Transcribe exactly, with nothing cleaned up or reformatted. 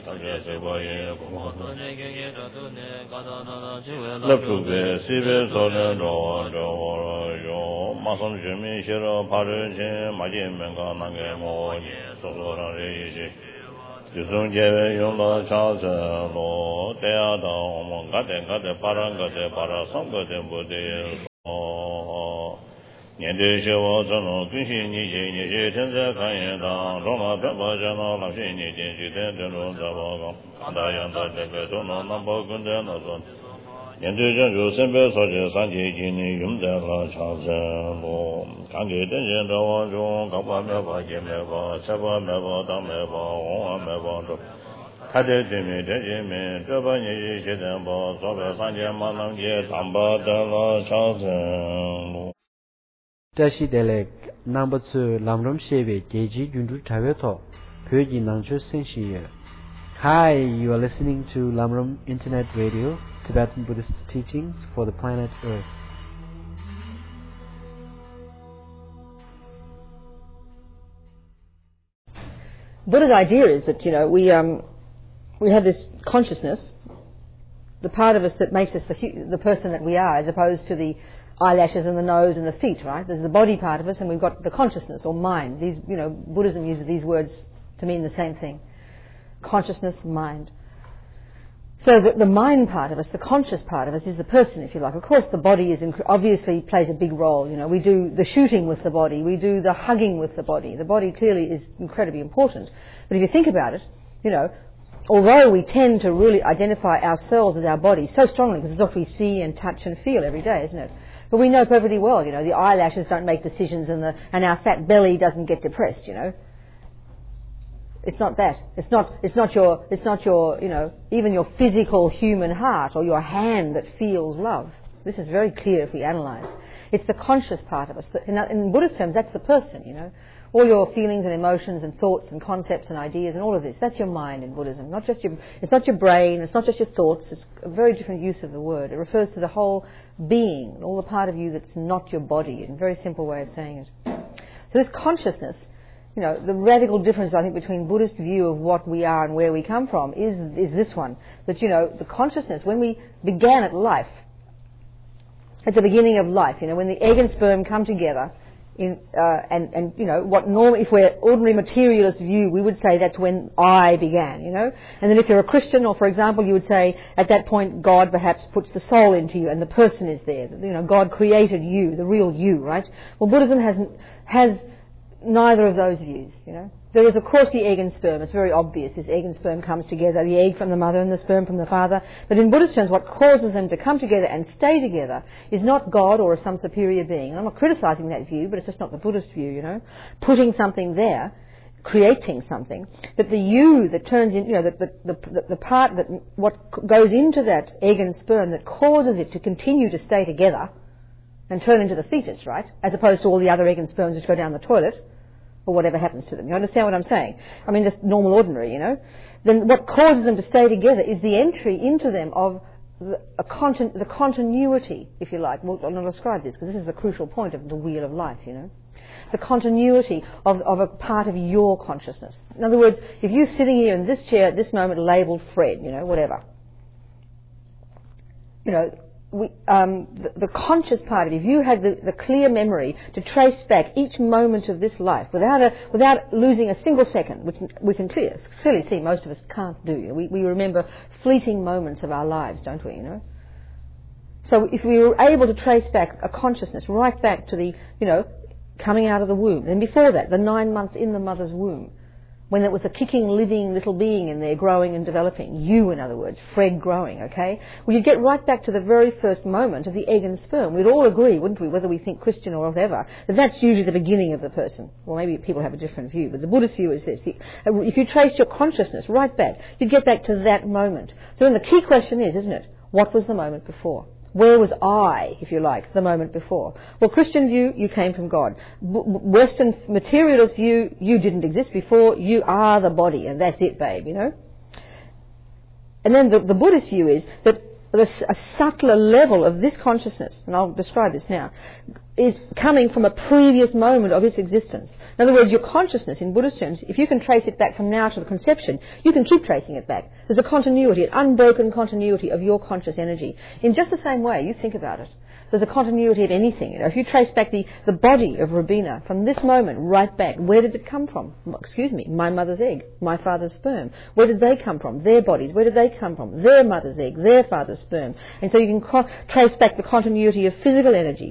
Sanja Sebaye, Lapube, Sibe Solen, Yo, Mason Jimmy, Shiro, Paris, Majin Menga, Nangamo, Sosora Rishi. Yusung Jeve, Yunga, Charles, Lo, Teada, Gade, Gade, Parangade, Parasangade, Bude, Niente Shewa, Zano, Kishi, Niji, Niji, Tenze, Kayenda, Roma, Peppa, Jana, Lashi, Niji, Jiten, Tenu, Zavaga, Kandayanda, Tebe, Tono, Nambo, Gunde, Nazon. Niente Jenju, Sembe, Soje, Sanji, Jini, Yumde, La, Charles, Lo, Kangi, Tenjen, Rawa, Jung, Kapa, Meba, Jimeba, Seba, Meba, Dameba, Onga, Meba, Kade, Jimmy, Dejimi, Jeba, Niji, Jitemba, Sobe, Sanje, Manangji, Tamba, Dela, Charles, Lo. Tashi Delek, number two, Lamram Shebe, Geji Jundu Taveto, Pyoji Nangcho Senshi. Hi, you are listening to Lamram Internet Radio, Tibetan Buddhist teachings for the planet Earth. Buddha's idea is that, you know, we um, we have this consciousness, the part of us that makes us the, the person that we are, as opposed to the eyelashes and the nose and the feet, right? There's the body part of us, and we've got the consciousness or mind. These, you know, Buddhism uses these words to mean the same thing. Consciousness, mind. So the, the mind part of us, the conscious part of us, is the person, if you like. Of course, the body is inc- obviously plays a big role. You know, we do the shooting with the body, we do the hugging with the body. The body clearly is incredibly important. But if you think about it, you know, although we tend to really identify ourselves as our body so strongly, because it's what we see and touch and feel every day, isn't it? But we know perfectly well, you know, the eyelashes don't make decisions, and the and our fat belly doesn't get depressed, you know. It's not that. It's not. It's not your. It's not your. You know, even your physical human heart or your hand that feels love. This is very clear if we analyse. It's the conscious part of us. In, in Buddhist terms, that's the person. You know, all your feelings and emotions and thoughts and concepts and ideas and all of this. That's your mind in Buddhism. Not just your. It's not your brain. It's not just your thoughts. It's a very different use of the word. It refers to the whole being, all the part of you that's not your body. In a very simple way of saying it. So this consciousness. You know, the radical difference, I think, between Buddhist view of what we are and where we come from is is this one. That, you know, the consciousness, when we began at life, at the beginning of life, you know, when the egg and sperm come together, in, uh, and, and, you know, what norm, if we're ordinary materialist view, we would say that's when I began, you know. And then if you're a Christian, or for example, you would say at that point God perhaps puts the soul into you and the person is there. You know, God created you, the real you, right? Well, Buddhism hasn't, has... neither of those views, you know. There is, of course, the egg and sperm. It's very obvious. This egg and sperm comes together, the egg from the mother and the sperm from the father. But in Buddhist terms, what causes them to come together and stay together is not God or some superior being. And I'm not criticising that view, but it's just not the Buddhist view, you know. Putting something there, creating something, that the you that turns in, you know, the, the, the, the part that, what goes into that egg and sperm that causes it to continue to stay together and turn into the fetus, right? As opposed to all the other egg and sperms which go down the toilet, or whatever happens to them. You understand what I'm saying? I mean, just normal, ordinary, you know? Then what causes them to stay together is the entry into them of the, a contin- the continuity, if you like. Well, I'll describe this, because this is the crucial point of the wheel of life, you know? The continuity of, of a part of your consciousness. In other words, if you're sitting here in this chair at this moment labelled Fred, you know, whatever, you know, We, um, the, the conscious part of it, if you had the, the clear memory to trace back each moment of this life without a, without losing a single second, which we can clear, clearly see most of us can't do. We, we remember fleeting moments of our lives, don't we, you know? So if we were able to trace back a consciousness right back to the, you know, coming out of the womb, and before that, the nine months in the mother's womb, when there was a kicking, living little being in there growing and developing. You, in other words, Fred growing, okay? Well, you'd get right back to the very first moment of the egg and sperm. We'd all agree, wouldn't we, whether we think Christian or whatever, that that's usually the beginning of the person. Well, maybe people have a different view, but the Buddhist view is this. If you traced your consciousness right back, you'd get back to that moment. So then the key question is, isn't it, what was the moment before? Where was I, if you like, the moment before? Well, Christian view, you came from God. B- Western materialist view, you didn't exist before, you are the body, and that's it, babe, you know? And then the, the Buddhist view is that there's a subtler level of this consciousness, and I'll describe this now, is coming from a previous moment of its existence. In other words, your consciousness, in Buddhist terms, if you can trace it back from now to the conception, you can keep tracing it back. There's a continuity, an unbroken continuity of your conscious energy. In just the same way, you think about it. There's a continuity of anything. You know, if you trace back the, the body of Robina from this moment right back, where did it come from? Excuse me, my mother's egg, my father's sperm. Where did they come from? Their bodies. Where did they come from? Their mother's egg, their father's sperm. And so you can co- trace back the continuity of physical energy